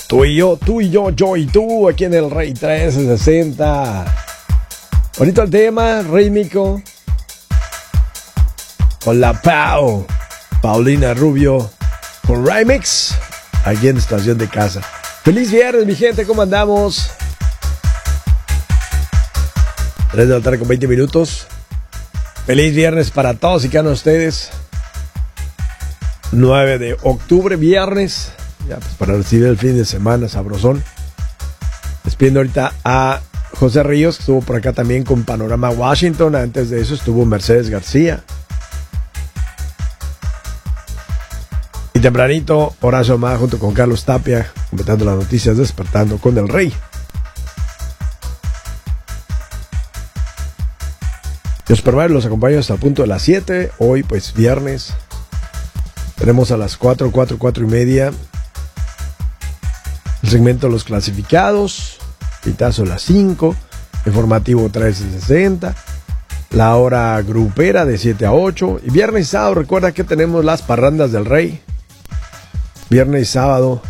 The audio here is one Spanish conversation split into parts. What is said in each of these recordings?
Tú y yo, yo y tú, aquí en el Rey 1360. Bonito el tema, rítmico. Con la Paulina Rubio, con Remix, aquí en Estación de Casa. Feliz viernes, mi gente, ¿cómo andamos? 3 de la tarde con 20 minutos. Feliz viernes para todos y cada uno de ustedes. 9 de octubre, viernes. Ya, pues para recibir el fin de semana sabrosón. Despidiendo ahorita a José Ríos, que estuvo por acá también con Panorama Washington. Antes de eso estuvo Mercedes García. Y tempranito, Horacio Amada junto con Carlos Tapia, completando las noticias, despertando con el Rey. Yo espero los acompaño hasta el punto de las 7. Hoy, pues, viernes. Tenemos a las 4 y media el segmento de los clasificados. Pitazo a las 5. Informativo 1360. La hora grupera de 7 a 8. Y viernes y sábado, recuerda que tenemos las parrandas del Rey. Viernes y sábado.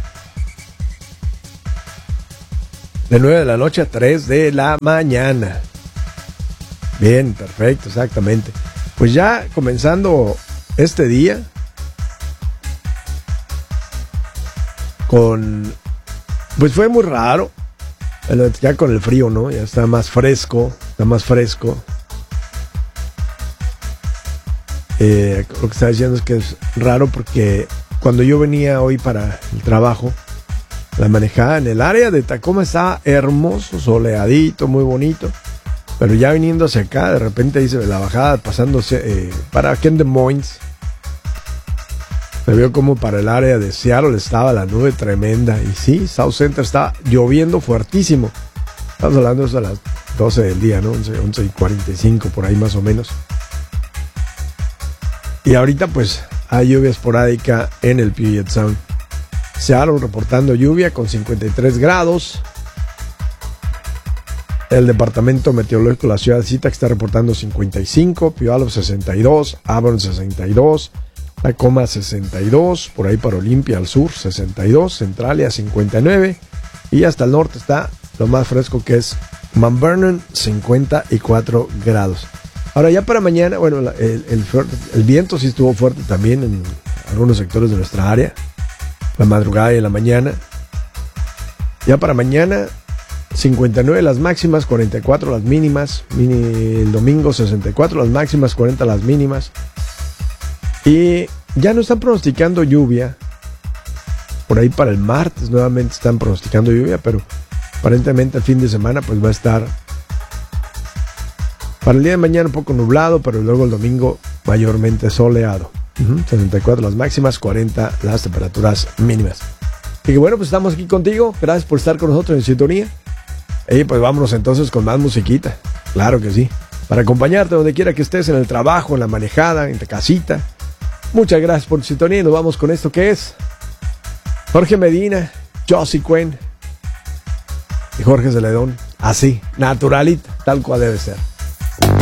De 9 de la noche a 3 de la mañana. Bien, perfecto, exactamente. Pues ya comenzando este día pues fue muy raro. Ya con el frío, ¿no? Ya está más fresco. Lo que está diciendo es que es raro porque cuando yo venía hoy para el trabajo, la manejada en el área de Tacoma estaba hermoso, soleadito, muy bonito. Pero ya viniendo hacia acá, de repente dice la bajada pasándose para aquí en Des Moines. Se vio como para el área de Seattle estaba la nube tremenda. Y sí, South Center estaba lloviendo fuertísimo. Estamos hablando de las 12 del día, ¿no? 11:45 por ahí más o menos. Y ahorita pues hay lluvia esporádica en el Puget Sound. Seattle reportando lluvia con 53 grados. El departamento meteorológico de la ciudad de Cita que está reportando 55, Puyallup 62, Auburn 62, Tacoma 62, por ahí para Olympia al sur 62, Centralia 59 y hasta el norte está lo más fresco que es Mount Vernon 54 grados. Ahora ya para mañana, bueno, el viento sí estuvo fuerte también en algunos sectores de nuestra área, la madrugada y en la mañana. Ya para mañana 59 las máximas, 44 las mínimas. El domingo 64 las máximas, 40 las mínimas. Y ya no están pronosticando lluvia. Por ahí para el martes nuevamente están pronosticando lluvia, pero aparentemente el fin de semana pues va a estar para el día de mañana un poco nublado, pero luego el domingo mayormente soleado. 64 las máximas, 40 las temperaturas mínimas. Así que bueno, pues estamos aquí contigo. Gracias por estar con nosotros en sintonía. Y pues vámonos entonces con más musiquita. Claro que sí. Para acompañarte donde quiera que estés, en el trabajo, en la manejada, en tu casita. Muchas gracias por tu sintonía y nos vamos con esto que es Jorge Medina, Josie Cuen y Jorge Celedón. Así, naturalita, tal cual debe ser.